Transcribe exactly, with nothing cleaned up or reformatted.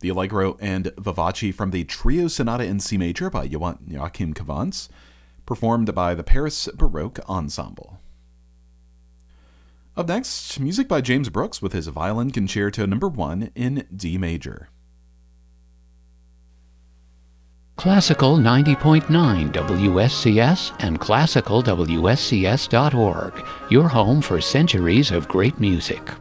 the Allegro and Vivace from the Trio Sonata in C Major by Joachim Cavans, performed by the Paris Baroque Ensemble. Up next, music by James Brooks with his Violin Concerto number one in D major. Classical ninety point nine W S C S and classical W S C S dot org, your home for centuries of great music.